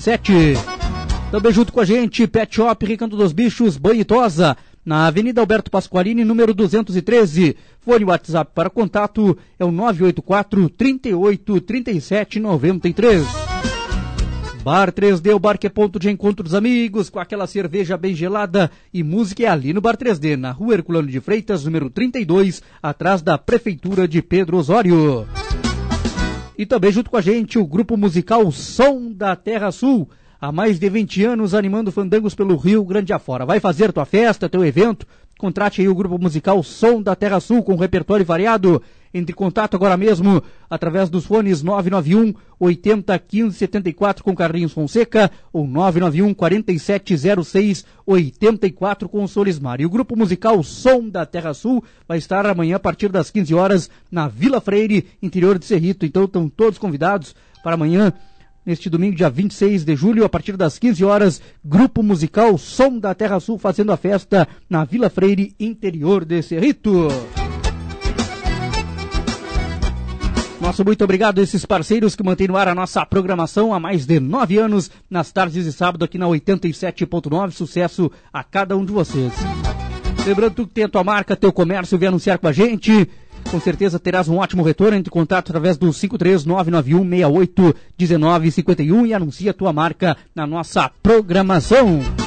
17. Também junto com a gente, Pet Shop Recanto dos Bichos, Banho e Tosa, na Avenida Alberto Pasqualini, número 213. Fone WhatsApp para contato é o 984 38 37 93. Bar 3D, o bar que é ponto de encontro dos amigos, com aquela cerveja bem gelada e música é ali no Bar 3D, na Rua Herculano de Freitas, número 32, atrás da Prefeitura de Pedro Osório. E também junto com a gente o grupo musical Som da Terra Sul, há mais de 20 anos animando fandangos pelo Rio Grande afora. Vai fazer tua festa, teu evento? Contrate aí o grupo musical Som da Terra Sul com repertório variado. Entre em contato agora mesmo através dos fones 991 80 15 74 com Carlinhos Fonseca ou 991 4706 84 com Solismar. E o grupo musical Som da Terra Sul vai estar amanhã a partir das 15 horas na Vila Freire, interior de Cerrito. Então estão todos convidados para amanhã, neste domingo, dia 26 de julho, a partir das 15 horas, grupo musical Som da Terra Sul fazendo a festa na Vila Freire, interior de Cerrito. Nosso muito obrigado a esses parceiros que mantêm no ar a nossa programação há mais de 9 anos, nas tardes de sábado aqui na 87.9, sucesso a cada um de vocês. Lembrando, tu que tem a tua marca, teu comércio, vem anunciar com a gente, com certeza terás um ótimo retorno. Entre em contato através do 53991681951 e anuncia a tua marca na nossa programação.